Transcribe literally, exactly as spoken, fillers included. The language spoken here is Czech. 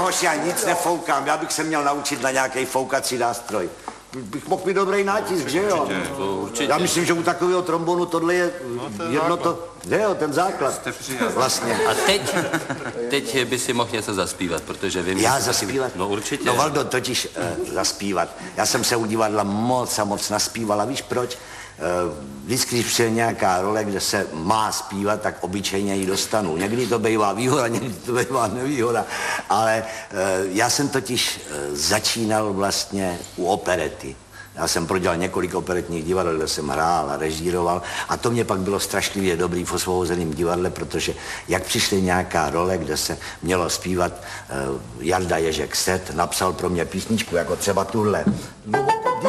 kámoš, já nic nefoukám, já bych se měl naučit na nějaký foukací nástroj. Bych mohl mít dobrý nátisk, že jo? Určitě, to určitě. Já myslím, že u takového trombonu tohle je no, to je jedno základ. To, že jo, ten základ. Vlastně. A teď, teď by si mohl něco zaspívat, protože vím, já že... zaspívat? No určitě. No Valdo, totiž uh, zaspívat. Já jsem se u divadla moc a moc naspíval a víš proč? Uh, vždycky, když přijde nějaká role, kde se má zpívat, tak obyčejně ji dostanu. Někdy to bývá výhoda, někdy to bývá nevýhoda. Ale uh, já jsem totiž uh, začínal vlastně u operety. Já jsem prodělal několik operetních divadel, kde jsem hrál a režíroval a to mě pak bylo strašlivě dobrý v Osvobozeném divadle, protože jak přišly nějaká role, kde se mělo zpívat, uh, Jarda Ježek Set napsal pro mě písničku, jako třeba tuhle.